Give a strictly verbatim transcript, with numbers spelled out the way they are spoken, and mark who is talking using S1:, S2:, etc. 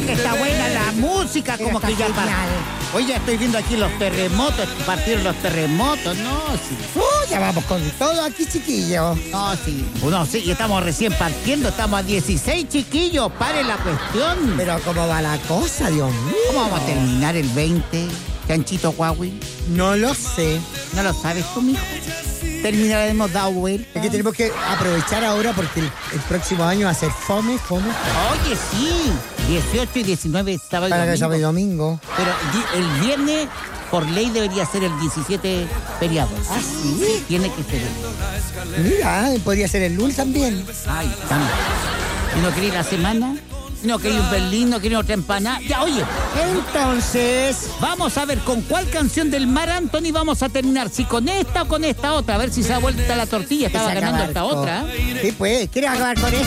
S1: que está buena la música,
S2: Pero
S1: como
S2: está
S1: que ya
S2: genial.
S1: par- Oye, estoy viendo aquí los terremotos, partieron los terremotos, no, sí.
S2: Uh, ya vamos con todo aquí, chiquillos.
S1: No, sí. No, sí, y estamos recién partiendo, estamos a dieciséis, chiquillos, pare la cuestión.
S2: Pero ¿cómo va la cosa, Dios mío?
S1: ¿Cómo vamos a terminar el veinte? Chanchito Huawei,
S2: No lo sé.
S1: ¿no lo sabes tú, mijo? Terminaremos dado vuelta.
S2: Es que tenemos que aprovechar ahora porque el, el próximo año va a ser fome, fome, fome.
S1: Oye, sí, dieciocho y diecinueve sábado y
S2: Para que
S1: domingo.
S2: sábado y domingo.
S1: Pero di- el viernes, por ley, debería ser el diecisiete feriado.
S2: ¿Ah, sí?
S1: Tiene que ser.
S2: Mira, podría ser el lunes también.
S1: Ay, tanto. ¿Y no quería la semana? ¿No quería un Berlín? ¿No quería otra empanada? Ya, oye,
S2: Entonces,
S1: vamos a ver con cuál canción del Mar Anthony vamos a terminar. Si con esta o con esta otra. A ver si se ha vuelto la tortilla. Estaba
S2: que se
S1: ganando
S2: acabar
S1: esta
S2: con-
S1: otra.
S2: Sí, pues, ¿quieres acabar con esto?